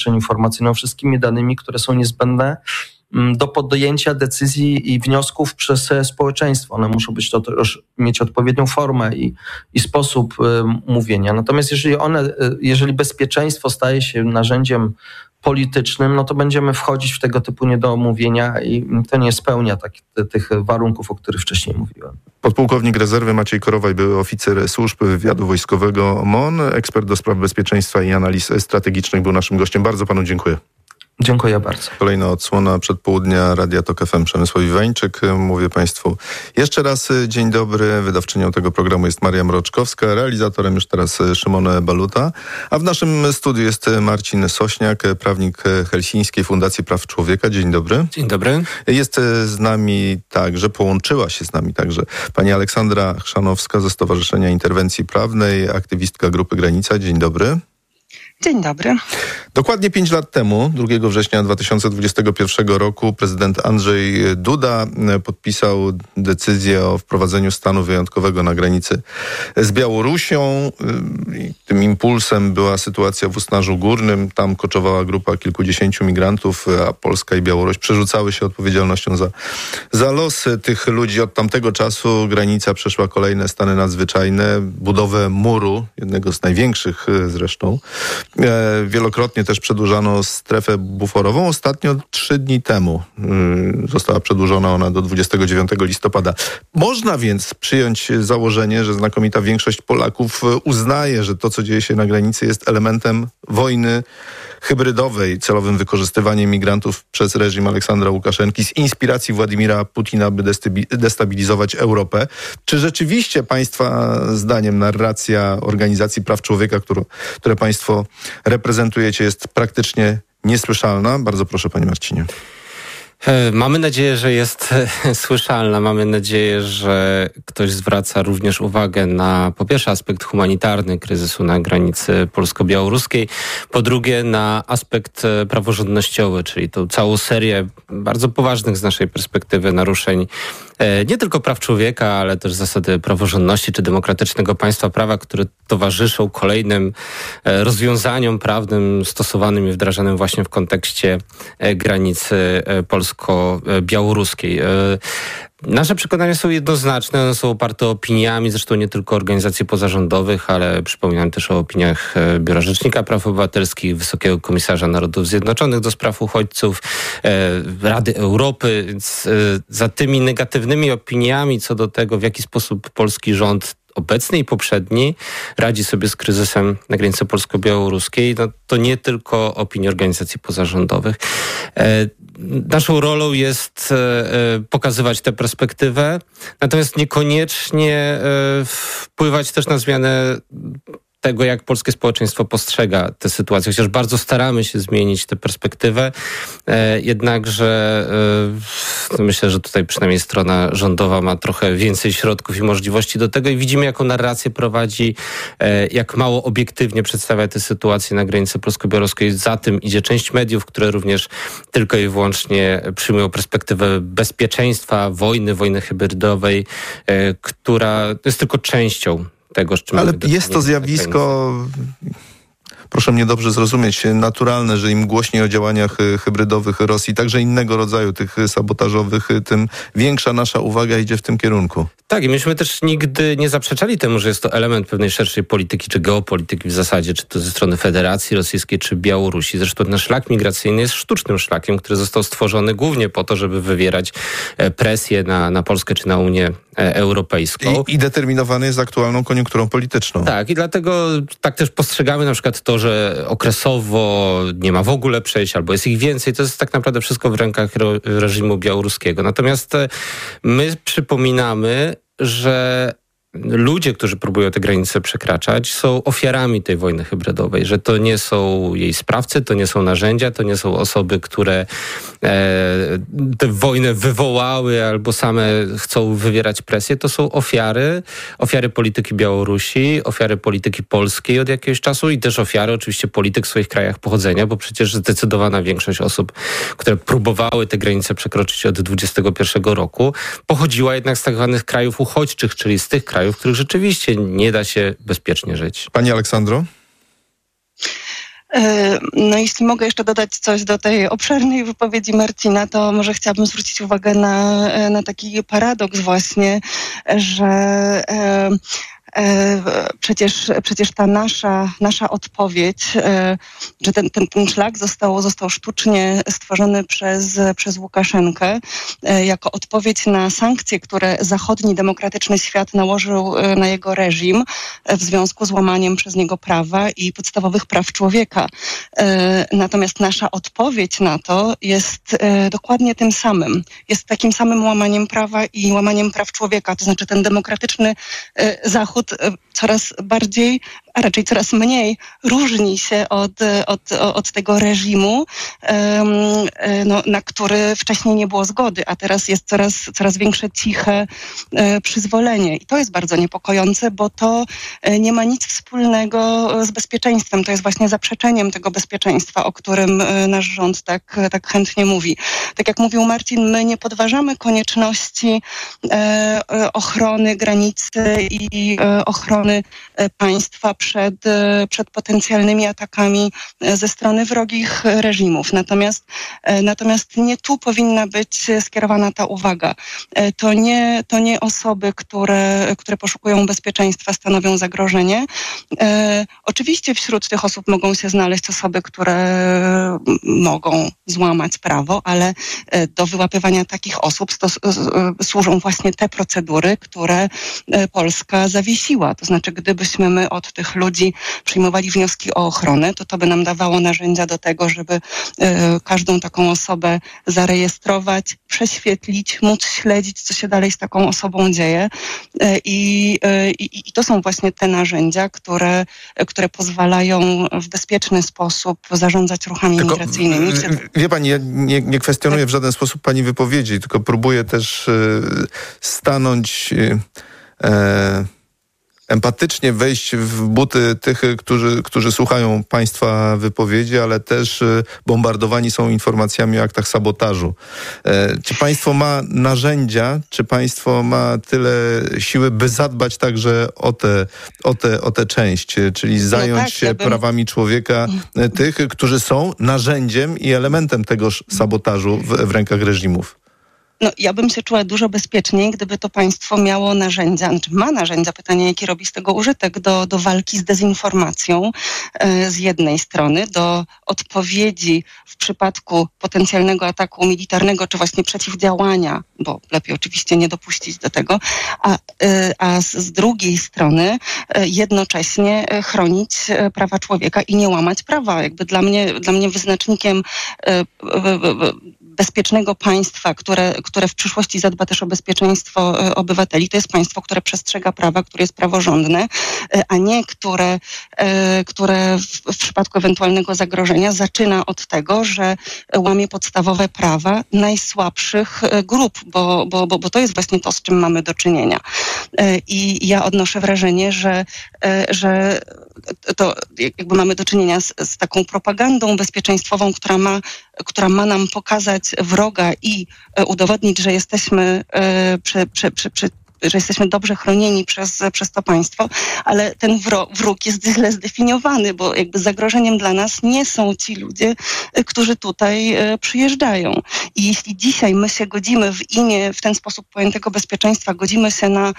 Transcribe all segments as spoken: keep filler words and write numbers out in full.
informacyjną, wszystkimi danymi, które są niezbędne do podjęcia decyzji i wniosków przez społeczeństwo. One muszą być to też mieć odpowiednią formę i, i sposób mówienia. Natomiast jeżeli one, jeżeli bezpieczeństwo staje się narzędziem politycznym, no to będziemy wchodzić w tego typu niedomówienia i to nie spełnia tak, tych warunków, o których wcześniej mówiłem. Podpułkownik rezerwy Maciej Korowaj, były oficer służb wywiadu wojskowego M O N, ekspert do spraw bezpieczeństwa i analiz strategicznych, był naszym gościem. Bardzo panu dziękuję. Dziękuję bardzo. Kolejna odsłona przedpołudnia Radia Tok F M. Przemysław Iwańczyk. Mówię państwu jeszcze raz dzień dobry. Wydawczynią tego programu jest Maria Mroczkowska, realizatorem już teraz Szymon Baluta. A w naszym studiu jest Marcin Sośniak, prawnik Helsińskiej Fundacji Praw Człowieka. Dzień dobry. Dzień dobry. Jest z nami także, połączyła się z nami także pani Aleksandra Chrzanowska ze Stowarzyszenia Interwencji Prawnej, aktywistka Grupy Granica. Dzień dobry. Dzień dobry. Dokładnie pięć lat temu, drugiego września dwa tysiące dwudziestego pierwszego roku, prezydent Andrzej Duda podpisał decyzję o wprowadzeniu stanu wyjątkowego na granicy z Białorusią. Tym impulsem była sytuacja w Usnarzu Górnym. Tam koczowała grupa kilkudziesięciu migrantów, a Polska i Białoruś przerzucały się odpowiedzialnością za, za los tych ludzi. Od tamtego czasu granica przeszła kolejne stany nadzwyczajne, budowę muru, jednego z największych zresztą. Wielokrotnie też przedłużano strefę buforową. Ostatnio trzy dni temu została przedłużona ona do dwudziestego dziewiątego listopada. Można więc przyjąć założenie, że znakomita większość Polaków uznaje, że to, co dzieje się na granicy, jest elementem wojny hybrydowej, celowym wykorzystywaniem migrantów przez reżim Aleksandra Łukaszenki z inspiracji Władimira Putina, by destabilizować Europę. Czy rzeczywiście państwa zdaniem narracja Organizacji Praw Człowieka, którą, które państwo reprezentujecie, jest praktycznie niesłyszalna? Bardzo proszę, panie Marcinie. Mamy nadzieję, że jest słyszalna. Mamy nadzieję, że ktoś zwraca również uwagę na, po pierwsze, aspekt humanitarny kryzysu na granicy polsko-białoruskiej, po drugie na aspekt praworządnościowy, czyli tą całą serię bardzo poważnych z naszej perspektywy naruszeń nie tylko praw człowieka, ale też zasady praworządności czy demokratycznego państwa prawa, które towarzyszą kolejnym rozwiązaniom prawnym stosowanym i wdrażanym właśnie w kontekście granicy polsko-białoruskiej. Nasze przekonania są jednoznaczne, one są oparte opiniami, zresztą nie tylko organizacji pozarządowych, ale przypominam też o opiniach Biura Rzecznika Praw Obywatelskich, Wysokiego Komisarza Narodów Zjednoczonych do spraw uchodźców, Rady Europy. Więc za tymi negatywnymi opiniami co do tego, w jaki sposób polski rząd obecny i poprzedni radzi sobie z kryzysem na granicy polsko-białoruskiej, no to nie tylko opinie organizacji pozarządowych. E, naszą rolą jest e, pokazywać tę perspektywę, natomiast niekoniecznie e, wpływać też na zmianę tego, jak polskie społeczeństwo postrzega tę sytuację. Chociaż bardzo staramy się zmienić tę perspektywę, e, jednakże e, myślę, że tutaj przynajmniej strona rządowa ma trochę więcej środków i możliwości do tego i widzimy, jaką narrację prowadzi, e, jak mało obiektywnie przedstawia tę sytuację na granicy polsko-białoruskiej. Za tym idzie część mediów, które również tylko i wyłącznie przyjmują perspektywę bezpieczeństwa, wojny, wojny hybrydowej, e, która jest tylko częścią tego, z czym ale jest to zjawisko, proszę mnie dobrze zrozumieć, naturalne, że im głośniej o działaniach hybrydowych Rosji, także innego rodzaju tych sabotażowych, tym większa nasza uwaga idzie w tym kierunku. Tak, i myśmy też nigdy nie zaprzeczali temu, że jest to element pewnej szerszej polityki, czy geopolityki w zasadzie, czy to ze strony Federacji Rosyjskiej, czy Białorusi. Zresztą ten szlak migracyjny jest sztucznym szlakiem, który został stworzony głównie po to, żeby wywierać presję na, na Polskę, czy na Unię Europejską. I, I determinowany jest aktualną koniunkturą polityczną. Tak, i dlatego tak też postrzegamy na przykład to, że okresowo nie ma w ogóle przejść, albo jest ich więcej. To jest tak naprawdę wszystko w rękach ro- reżimu białoruskiego. Natomiast my przypominamy, że ludzie, którzy próbują te granice przekraczać, są ofiarami tej wojny hybrydowej, że to nie są jej sprawcy, to nie są narzędzia, to nie są osoby, które e, tę wojnę wywołały albo same chcą wywierać presję. To są ofiary, ofiary polityki Białorusi, ofiary polityki polskiej od jakiegoś czasu i też ofiary oczywiście polityk w swoich krajach pochodzenia, bo przecież zdecydowana większość osób, które próbowały te granice przekroczyć od dwudziestego pierwszego roku, pochodziła jednak z tak zwanych krajów uchodźczych, czyli z tych krajów, w których rzeczywiście nie da się bezpiecznie żyć. Pani Aleksandro? No jeśli mogę jeszcze dodać coś do tej obszernej wypowiedzi Marcina, to może chciałabym zwrócić uwagę na, na taki paradoks właśnie, że Przecież, przecież ta nasza, nasza odpowiedź, że ten, ten, ten szlak został, został sztucznie stworzony przez, przez Łukaszenkę jako odpowiedź na sankcje, które zachodni demokratyczny świat nałożył na jego reżim w związku z łamaniem przez niego prawa i podstawowych praw człowieka. Natomiast nasza odpowiedź na to jest dokładnie tym samym. Jest takim samym łamaniem prawa i łamaniem praw człowieka. To znaczy ten demokratyczny Zachód coraz bardziej, a raczej coraz mniej różni się od, od, od tego reżimu, no, na który wcześniej nie było zgody, a teraz jest coraz, coraz większe ciche przyzwolenie. I to jest bardzo niepokojące, bo to nie ma nic wspólnego z bezpieczeństwem. To jest właśnie zaprzeczeniem tego bezpieczeństwa, o którym nasz rząd tak, tak chętnie mówi. Tak jak mówił Marcin, my nie podważamy konieczności ochrony granicy i ochrony państwa przed, przed potencjalnymi atakami ze strony wrogich reżimów. Natomiast, natomiast nie tu powinna być skierowana ta uwaga. To nie, to nie osoby, które, które poszukują bezpieczeństwa, stanowią zagrożenie. E, oczywiście wśród tych osób mogą się znaleźć osoby, które mogą złamać prawo, ale do wyłapywania takich osób stos, służą właśnie te procedury, które Polska zawiesiła. To znaczy, gdybyśmy my od tych ludzi przyjmowali wnioski o ochronę, to to by nam dawało narzędzia do tego, żeby y, każdą taką osobę zarejestrować, prześwietlić, móc śledzić, co się dalej z taką osobą dzieje. Y, i, y, I to są właśnie te narzędzia, które, które pozwalają w bezpieczny sposób zarządzać ruchami tylko, migracyjnymi. Wie pani, ja nie, nie kwestionuję w żaden sposób pani wypowiedzi, tylko próbuję też y, stanąć... Y, y, empatycznie wejść w buty tych, którzy, którzy słuchają państwa wypowiedzi, ale też bombardowani są informacjami o aktach sabotażu. Czy państwo ma narzędzia, czy państwo ma tyle siły, by zadbać także o tę o te, o te część, czyli zająć no tak, się ja bym... prawami człowieka tych, którzy są narzędziem i elementem tegoż sabotażu w, w rękach reżimów? No, ja bym się czuła dużo bezpieczniej, gdyby to państwo miało narzędzia, znaczy ma narzędzia, pytanie, jaki robi z tego użytek, do, do walki z dezinformacją e, z jednej strony, do odpowiedzi w przypadku potencjalnego ataku militarnego, czy właśnie przeciwdziałania, bo lepiej oczywiście nie dopuścić do tego, a, e, a z, z drugiej strony e, jednocześnie chronić prawa człowieka i nie łamać prawa. Jakby dla mnie, dla mnie wyznacznikiem e, e, e, bezpiecznego państwa, które, które w przyszłości zadba też o bezpieczeństwo obywateli, to jest państwo, które przestrzega prawa, które jest praworządne, a nie które, które w, w przypadku ewentualnego zagrożenia zaczyna od tego, że łamie podstawowe prawa najsłabszych grup, bo, bo, bo, bo to jest właśnie to, z czym mamy do czynienia. I ja odnoszę wrażenie, że, że to jakby mamy do czynienia z, z taką propagandą bezpieczeństwową, która ma, która ma nam pokazać wroga i udowodnić, że jesteśmy przy, przy, przy, przy że jesteśmy dobrze chronieni przez, przez to państwo, ale ten wro, wróg jest źle zdefiniowany, bo jakby zagrożeniem dla nas nie są ci ludzie, którzy tutaj przyjeżdżastyjeżdżają. I jeśli dzisiaj my się godzimy w imię w ten sposób pojętego bezpieczeństwa, godzimy się na,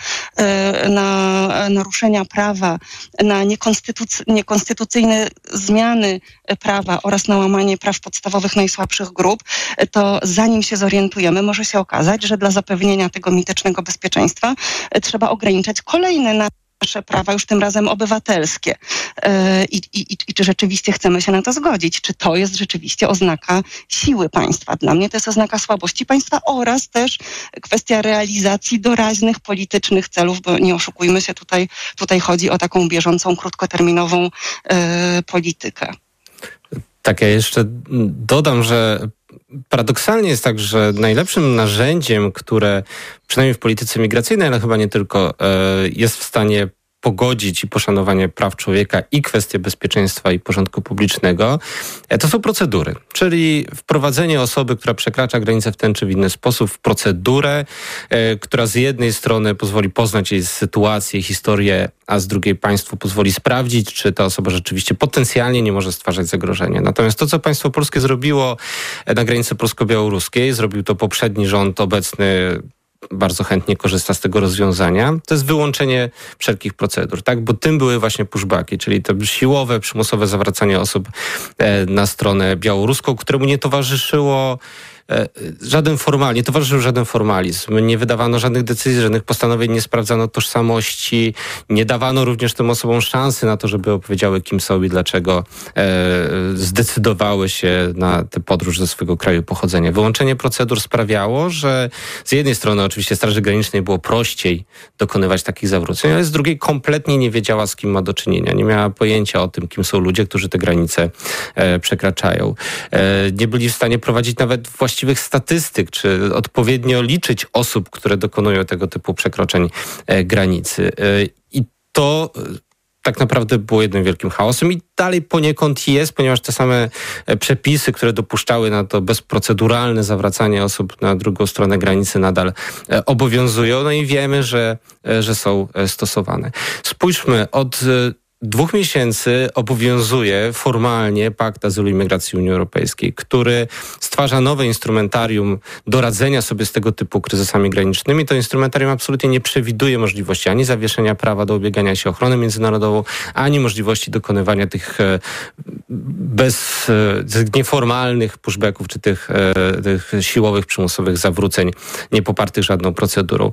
na naruszenia prawa, na niekonstytuc- niekonstytucyjne zmiany prawa oraz na łamanie praw podstawowych najsłabszych grup, to zanim się zorientujemy, może się okazać, że dla zapewnienia tego mitycznego bezpieczeństwa trzeba ograniczać kolejne nasze prawa, już tym razem obywatelskie. I, i, i czy rzeczywiście chcemy się na to zgodzić? Czy to jest rzeczywiście oznaka siły państwa? Dla mnie to jest oznaka słabości państwa oraz też kwestia realizacji doraźnych politycznych celów, bo nie oszukujmy się, tutaj, tutaj chodzi o taką bieżącą, krótkoterminową e, politykę. Tak, ja jeszcze dodam, że paradoksalnie jest tak, że najlepszym narzędziem, które przynajmniej w polityce migracyjnej, ale chyba nie tylko, jest w stanie pogodzić i poszanowanie praw człowieka i kwestie bezpieczeństwa i porządku publicznego, to są procedury. Czyli wprowadzenie osoby, która przekracza granicę w ten czy w inny sposób, w procedurę, która z jednej strony pozwoli poznać jej sytuację, historię, a z drugiej państwu pozwoli sprawdzić, czy ta osoba rzeczywiście potencjalnie nie może stwarzać zagrożenia. Natomiast to, co państwo polskie zrobiło na granicy polsko-białoruskiej, zrobił to poprzedni rząd, obecny bardzo chętnie korzysta z tego rozwiązania, to jest wyłączenie wszelkich procedur, tak? Bo tym były właśnie pushbacki, czyli to siłowe, przymusowe zawracanie osób na stronę białoruską, któremu nie towarzyszyło żaden formal, nie towarzyszył żaden formalizm. Nie wydawano żadnych decyzji, żadnych postanowień, nie sprawdzano tożsamości, nie dawano również tym osobom szansy na to, żeby opowiedziały, kim są i dlaczego e, zdecydowały się na tę podróż ze swojego kraju pochodzenia. Wyłączenie procedur sprawiało, że z jednej strony oczywiście Straży Granicznej było prościej dokonywać takich zawróceń, ale z drugiej kompletnie nie wiedziała, z kim ma do czynienia. Nie miała pojęcia o tym, kim są ludzie, którzy te granice e, przekraczają. E, nie byli w stanie prowadzić nawet właściwych statystyk, czy odpowiednio liczyć osób, które dokonują tego typu przekroczeń e, granicy. E, I to e, tak naprawdę było jednym wielkim chaosem i dalej poniekąd jest, ponieważ te same przepisy, które dopuszczały na to bezproceduralne zawracanie osób na drugą stronę granicy nadal e, obowiązują. No i wiemy, że, e, że są stosowane. Spójrzmy, od e, dwóch miesięcy obowiązuje formalnie Pakt Azylu i Migracji Unii Europejskiej, który stwarza nowe instrumentarium do radzenia sobie z tego typu kryzysami granicznymi. To instrumentarium absolutnie nie przewiduje możliwości ani zawieszenia prawa do ubiegania się o ochronę międzynarodową, ani możliwości dokonywania tych bez tych nieformalnych pushbacków, czy tych, tych siłowych, przymusowych zawróceń niepopartych żadną procedurą.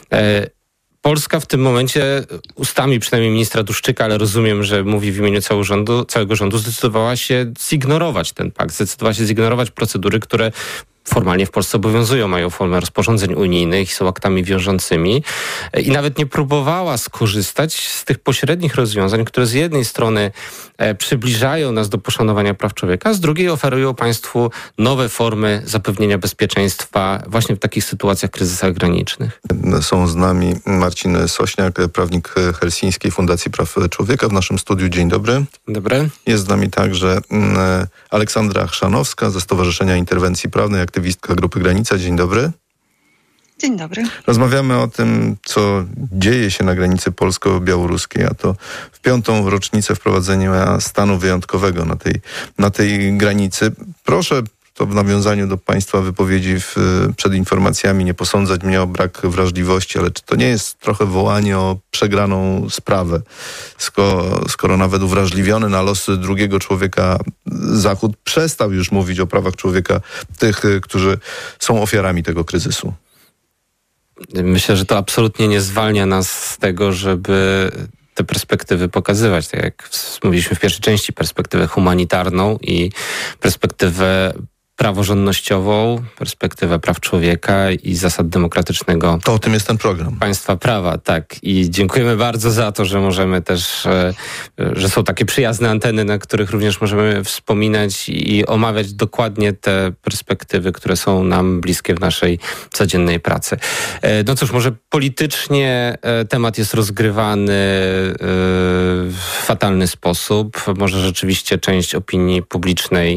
Polska w tym momencie, ustami przynajmniej ministra Duszczyka, ale rozumiem, że mówi w imieniu całego rządu, całego rządu, zdecydowała się zignorować ten pakt, zdecydowała się zignorować procedury, które formalnie w Polsce obowiązują, mają formę rozporządzeń unijnych i są aktami wiążącymi i nawet nie próbowała skorzystać z tych pośrednich rozwiązań, które z jednej strony e, przybliżają nas do poszanowania praw człowieka, a z drugiej oferują państwu nowe formy zapewnienia bezpieczeństwa właśnie w takich sytuacjach, kryzysach granicznych. Są z nami Marcin Sośniak, prawnik Helsińskiej Fundacji Praw Człowieka w naszym studiu. Dzień dobry. Dzień dobry. Jest z nami także Aleksandra Chrzanowska ze Stowarzyszenia Interwencji Prawnej, aktywistka Grupy Granica. Dzień dobry. Dzień dobry. Rozmawiamy o tym, co dzieje się na granicy polsko-białoruskiej, a to w piątą rocznicę wprowadzenia stanu wyjątkowego na tej, na tej granicy. Proszę, to w nawiązaniu do państwa wypowiedzi w, przed informacjami, nie posądzać mnie o brak wrażliwości, ale czy to nie jest trochę wołanie o przegraną sprawę, skoro, skoro nawet uwrażliwiony na losy drugiego człowieka Zachód przestał już mówić o prawach człowieka tych, którzy są ofiarami tego kryzysu? Myślę, że to absolutnie nie zwalnia nas z tego, żeby te perspektywy pokazywać. Tak jak mówiliśmy w pierwszej części, perspektywę humanitarną i perspektywę praworządnościową, perspektywę praw człowieka i zasad demokratycznego. To o tym jest ten program. Państwa prawa, tak. I dziękujemy bardzo za to, że możemy też, że są takie przyjazne anteny, na których również możemy wspominać i omawiać dokładnie te perspektywy, które są nam bliskie w naszej codziennej pracy. No cóż, może politycznie temat jest rozgrywany w fatalny sposób. Może rzeczywiście część opinii publicznej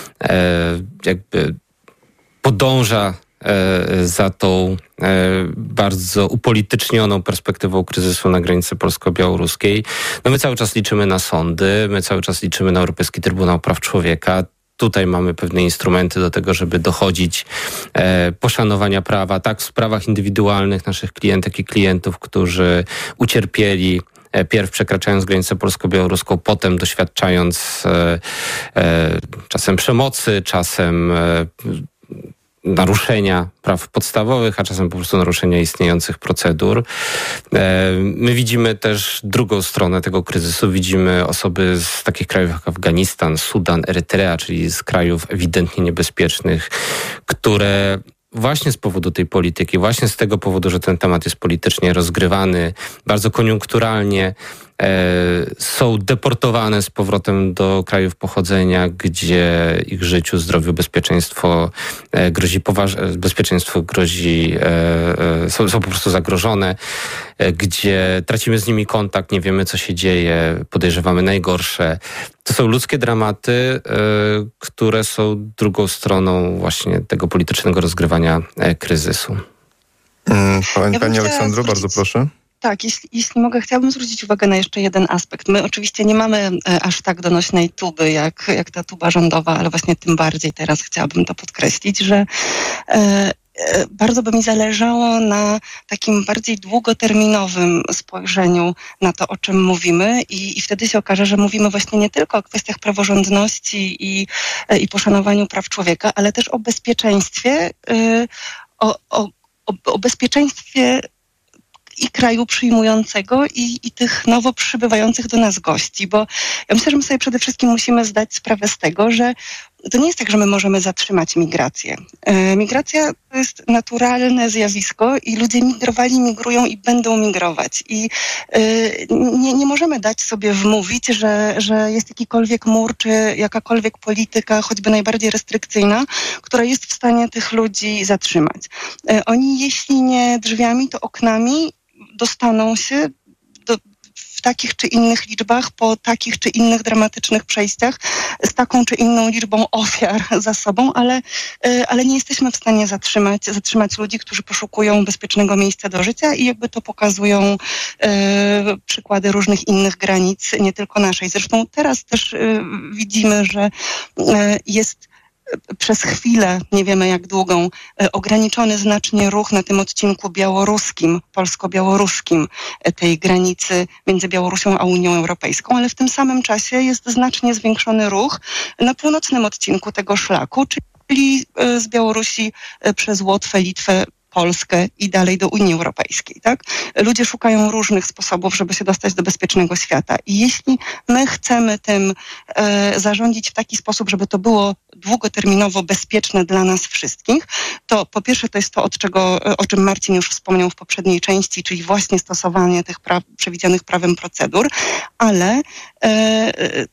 jakby podąża za tą bardzo upolitycznioną perspektywą kryzysu na granicy polsko-białoruskiej. No my cały czas liczymy na sądy, my cały czas liczymy na Europejski Trybunał Praw Człowieka. Tutaj mamy pewne instrumenty do tego, żeby dochodzić e, poszanowania prawa, tak w sprawach indywidualnych naszych klientek i klientów, którzy ucierpieli pierw przekraczając granicę polsko-białoruską, potem doświadczając e, e, czasem przemocy, czasem e, naruszenia praw podstawowych, a czasem po prostu naruszenia istniejących procedur. E, my widzimy też drugą stronę tego kryzysu. Widzimy osoby z takich krajów jak Afganistan, Sudan, Erytrea, czyli z krajów ewidentnie niebezpiecznych, które właśnie z powodu tej polityki, właśnie z tego powodu, że ten temat jest politycznie rozgrywany, bardzo koniunkturalnie, są deportowane z powrotem do krajów pochodzenia, gdzie ich życiu, zdrowiu, bezpieczeństwo grozi poważ- bezpieczeństwo grozi, są, są po prostu zagrożone, gdzie tracimy z nimi kontakt, nie wiemy, co się dzieje, podejrzewamy najgorsze. To są ludzkie dramaty, które są drugą stroną właśnie tego politycznego rozgrywania kryzysu. Pani, ja pani Aleksandro, zwrócić... bardzo proszę. Tak, jeśli, jeśli mogę, chciałabym zwrócić uwagę na jeszcze jeden aspekt. My oczywiście nie mamy aż tak donośnej tuby, jak, jak ta tuba rządowa, ale właśnie tym bardziej teraz chciałabym to podkreślić, że e, bardzo by mi zależało na takim bardziej długoterminowym spojrzeniu na to, o czym mówimy i, i wtedy się okaże, że mówimy właśnie nie tylko o kwestiach praworządności i, i poszanowaniu praw człowieka, ale też o bezpieczeństwie, o, o, o, o bezpieczeństwie i kraju przyjmującego i, i tych nowo przybywających do nas gości, bo ja myślę, że my sobie przede wszystkim musimy zdać sprawę z tego, że to nie jest tak, że my możemy zatrzymać migrację. E, migracja to jest naturalne zjawisko i ludzie migrowali, migrują i będą migrować. I e, nie, nie możemy dać sobie wmówić, że, że jest jakikolwiek mur, czy jakakolwiek polityka, choćby najbardziej restrykcyjna, która jest w stanie tych ludzi zatrzymać. E, oni, jeśli nie drzwiami, to oknami dostaną się do, w takich czy innych liczbach, po takich czy innych dramatycznych przejściach, z taką czy inną liczbą ofiar za sobą, ale, ale nie jesteśmy w stanie zatrzymać, zatrzymać ludzi, którzy poszukują bezpiecznego miejsca do życia i jakby to pokazują e, przykłady różnych innych granic, nie tylko naszej. Zresztą teraz też e, widzimy, że e, jest przez chwilę, nie wiemy jak długą, ograniczony znacznie ruch na tym odcinku białoruskim, polsko-białoruskim tej granicy między Białorusią a Unią Europejską, ale w tym samym czasie jest znacznie zwiększony ruch na północnym odcinku tego szlaku, czyli z Białorusi przez Łotwę, Litwę, Polskę i dalej do Unii Europejskiej, tak? Ludzie szukają różnych sposobów, żeby się dostać do bezpiecznego świata. I jeśli my chcemy tym e, zarządzić w taki sposób, żeby to było długoterminowo bezpieczne dla nas wszystkich, to po pierwsze to jest to, od czego, o czym Marcin już wspomniał w poprzedniej części, czyli właśnie stosowanie tych pra- przewidzianych prawem procedur, ale e,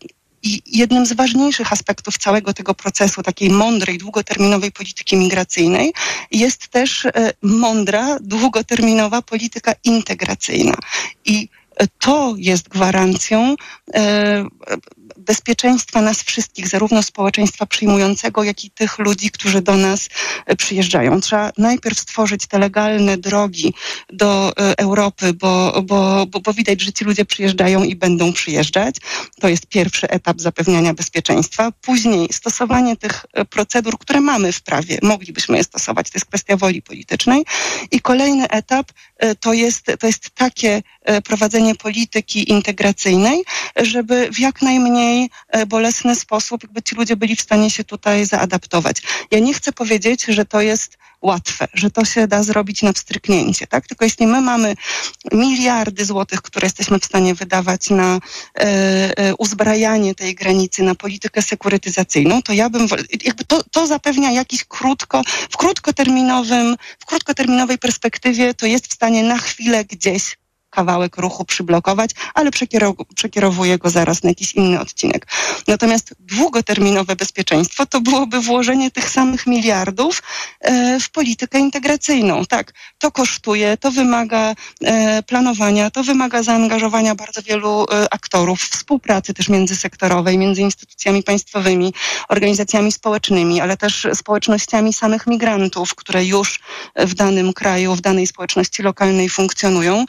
I jednym z ważniejszych aspektów całego tego procesu, takiej mądrej, długoterminowej polityki migracyjnej jest też mądra, długoterminowa polityka integracyjna. I to jest gwarancją e, bezpieczeństwa nas wszystkich, zarówno społeczeństwa przyjmującego, jak i tych ludzi, którzy do nas przyjeżdżają. Trzeba najpierw stworzyć te legalne drogi do Europy, bo, bo, bo, bo widać, że ci ludzie przyjeżdżają i będą przyjeżdżać. To jest pierwszy etap zapewniania bezpieczeństwa. Później stosowanie tych procedur, które mamy w prawie, moglibyśmy je stosować. To jest kwestia woli politycznej. I kolejny etap to jest, to jest takie prowadzenie polityki integracyjnej, żeby w jak najmniej bolesny sposób jakby ci ludzie byli w stanie się tutaj zaadaptować. Ja nie chcę powiedzieć, że to jest łatwe, że to się da zrobić na wstryknięcie, tak? Tylko jeśli my mamy miliardy złotych, które jesteśmy w stanie wydawać na e, e, uzbrajanie tej granicy, na politykę sekurytyzacyjną, to ja bym, jakby to, to zapewnia jakiś krótko, w krótkoterminowym, w krótkoterminowej perspektywie to jest w stanie na chwilę gdzieś kawałek ruchu przyblokować, ale przekierow- przekierowuje go zaraz na jakiś inny odcinek. Natomiast długoterminowe bezpieczeństwo to byłoby włożenie tych samych miliardów e, w politykę integracyjną. Tak, to kosztuje, to wymaga e, planowania, to wymaga zaangażowania bardzo wielu e, aktorów, współpracy też międzysektorowej, między instytucjami państwowymi, organizacjami społecznymi, ale też społecznościami samych migrantów, które już w danym kraju, w danej społeczności lokalnej funkcjonują.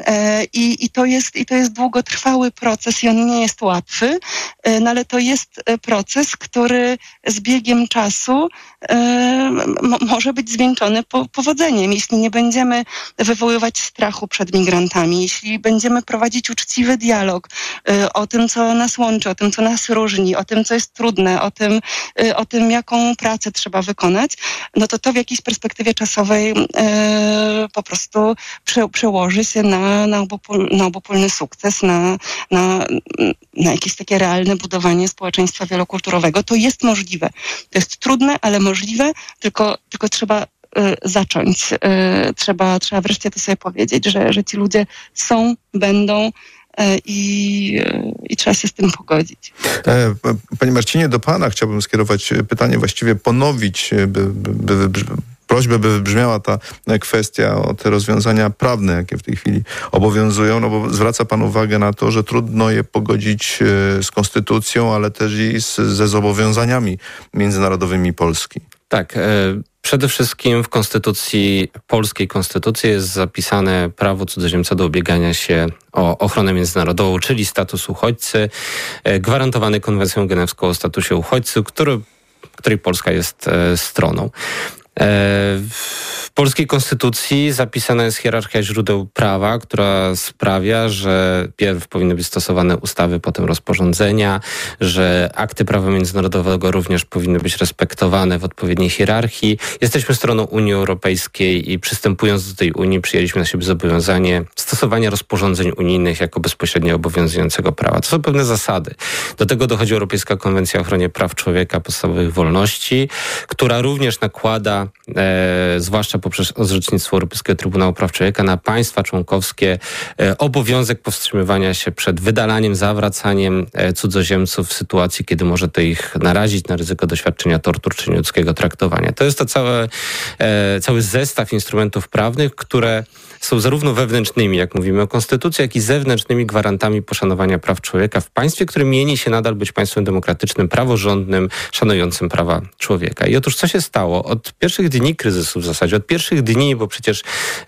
I, i, to jest, I to jest długotrwały proces i on nie jest łatwy, no ale to jest proces, który z biegiem czasu e, mo, może być zwieńczony po, powodzeniem. Jeśli nie będziemy wywoływać strachu przed migrantami, jeśli będziemy prowadzić uczciwy dialog e, o tym, co nas łączy, o tym, co nas różni, o tym, co jest trudne, o tym, e, o tym jaką pracę trzeba wykonać, no to to w jakiejś perspektywie czasowej e, po prostu prze, przełoży się na Na, obopól, na obopólny sukces, na, na, na jakieś takie realne budowanie społeczeństwa wielokulturowego. To jest możliwe. To jest trudne, ale możliwe, tylko, tylko trzeba y, zacząć. Y, trzeba, trzeba wreszcie to sobie powiedzieć, że, że ci ludzie są, będą i, i trzeba się z tym pogodzić. Panie Marcinie, do pana chciałbym skierować pytanie, właściwie ponowić, by, by, by, prośbę, by wybrzmiała ta kwestia o te rozwiązania prawne, jakie w tej chwili obowiązują, no bo zwraca pan uwagę na to, że trudno je pogodzić z konstytucją, ale też i z, ze zobowiązaniami międzynarodowymi Polski. Tak, e, przede wszystkim w konstytucji, polskiej konstytucji jest zapisane prawo cudzoziemca do ubiegania się o ochronę międzynarodową, czyli status uchodźcy, e, gwarantowany konwencją genewską o statusie uchodźcy, który, której Polska jest e, stroną. W polskiej konstytucji zapisana jest hierarchia źródeł prawa, która sprawia, że pierw powinny być stosowane ustawy, potem rozporządzenia, że akty prawa międzynarodowego również powinny być respektowane w odpowiedniej hierarchii. Jesteśmy stroną Unii Europejskiej i przystępując do tej Unii przyjęliśmy na siebie zobowiązanie stosowania rozporządzeń unijnych jako bezpośrednio obowiązującego prawa. To są pewne zasady. Do tego dochodzi Europejska Konwencja o ochronie praw człowieka, podstawowych wolności, która również nakłada E, zwłaszcza poprzez orzecznictwo Europejskiego Trybunału Praw Człowieka na państwa członkowskie e, obowiązek powstrzymywania się przed wydalaniem, zawracaniem e, cudzoziemców w sytuacji, kiedy może to ich narazić na ryzyko doświadczenia tortur czy nieludzkiego traktowania. To jest to całe, e, cały zestaw instrumentów prawnych, które są zarówno wewnętrznymi, jak mówimy o konstytucji, jak i zewnętrznymi gwarantami poszanowania praw człowieka w państwie, które mieni się nadal być państwem demokratycznym, praworządnym, szanującym prawa człowieka. I otóż co się stało? Od pierwszych dni kryzysu w zasadzie, od pierwszych dni, bo przecież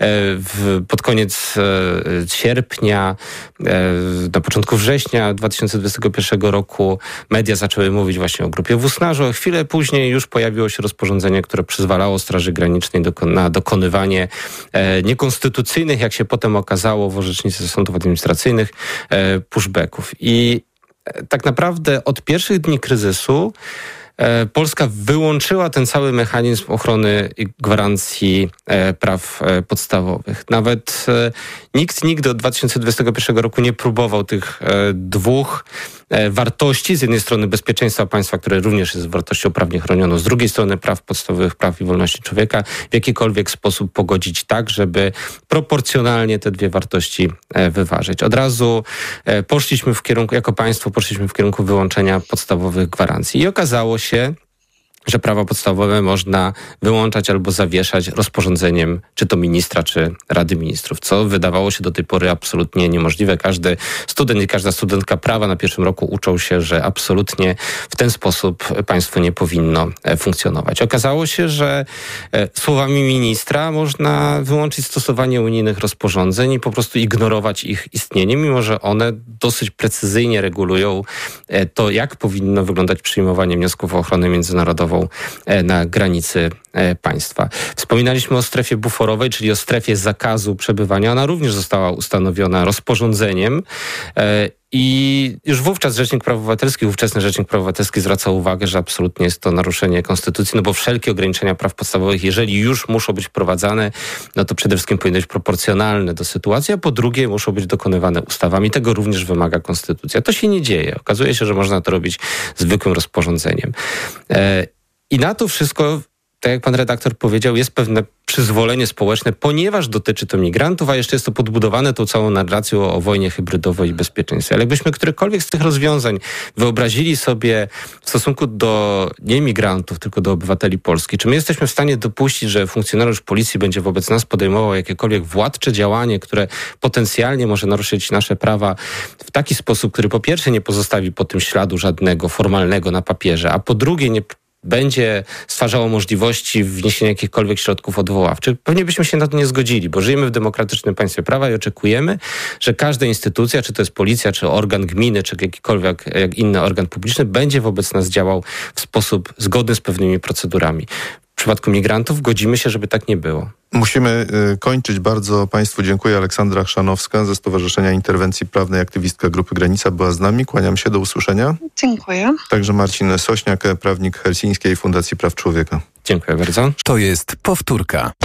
w, pod koniec sierpnia, na początku września dwa tysiące dwudziestego pierwszego roku media zaczęły mówić właśnie o grupie Wusnarzu, a chwilę później już pojawiło się rozporządzenie, które przyzwalało Straży Granicznej dokon- na dokonywanie niekonstytucyjnych, jak się potem okazało w orzecznictwie sądów administracyjnych, pushbacków. I tak naprawdę od pierwszych dni kryzysu Polska wyłączyła ten cały mechanizm ochrony i gwarancji praw podstawowych. Nawet nikt nigdy od dwa tysiące dwudziestego pierwszego roku nie próbował tych dwóch wartości, z jednej strony bezpieczeństwa państwa, które również jest wartością prawnie chronioną, z drugiej strony praw podstawowych, praw i wolności człowieka, w jakikolwiek sposób pogodzić tak, żeby proporcjonalnie te dwie wartości wyważyć. Od razu poszliśmy w kierunku, jako państwo poszliśmy w kierunku wyłączenia podstawowych gwarancji i okazało się, że prawa podstawowe można wyłączać albo zawieszać rozporządzeniem czy to ministra, czy Rady Ministrów, co wydawało się do tej pory absolutnie niemożliwe. Każdy student i każda studentka prawa na pierwszym roku uczą się, że absolutnie w ten sposób państwo nie powinno funkcjonować. Okazało się, że słowami ministra można wyłączyć stosowanie unijnych rozporządzeń i po prostu ignorować ich istnienie, mimo że one dosyć precyzyjnie regulują to, jak powinno wyglądać przyjmowanie wniosków o ochronę międzynarodową na granicy państwa. Wspominaliśmy o strefie buforowej, czyli o strefie zakazu przebywania. Ona również została ustanowiona rozporządzeniem i już wówczas Rzecznik Praw Obywatelskich, ówczesny Rzecznik Praw Obywatelskich zwracał uwagę, że absolutnie jest to naruszenie konstytucji, no bo wszelkie ograniczenia praw podstawowych, jeżeli już muszą być wprowadzane, no to przede wszystkim powinny być proporcjonalne do sytuacji, a po drugie muszą być dokonywane ustawami. Tego również wymaga konstytucja. To się nie dzieje. Okazuje się, że można to robić zwykłym rozporządzeniem. I na to wszystko, tak jak pan redaktor powiedział, jest pewne przyzwolenie społeczne, ponieważ dotyczy to migrantów, a jeszcze jest to podbudowane tą całą narracją o, o wojnie hybrydowej i bezpieczeństwie. Ale jakbyśmy którekolwiek z tych rozwiązań wyobrazili sobie w stosunku do nie migrantów, tylko do obywateli Polski, czy my jesteśmy w stanie dopuścić, że funkcjonariusz policji będzie wobec nas podejmował jakiekolwiek władcze działanie, które potencjalnie może naruszyć nasze prawa w taki sposób, który po pierwsze nie pozostawi po tym śladu żadnego formalnego na papierze, a po drugie nie będzie stwarzało możliwości wniesienia jakichkolwiek środków odwoławczych. Pewnie byśmy się na to nie zgodzili, bo żyjemy w demokratycznym państwie prawa i oczekujemy, że każda instytucja, czy to jest policja, czy organ gminy, czy jakikolwiek jak inny organ publiczny, będzie wobec nas działał w sposób zgodny z pewnymi procedurami. W przypadku migrantów godzimy się, żeby tak nie było. Musimy y, kończyć. Bardzo Państwu dziękuję. Aleksandra Chrzanowska ze Stowarzyszenia Interwencji Prawnej, aktywistka Grupy Granica była z nami. Kłaniam się, do usłyszenia. Dziękuję. Także Marcin Sośniak, prawnik Helsińskiej Fundacji Praw Człowieka. Dziękuję bardzo. To jest powtórka.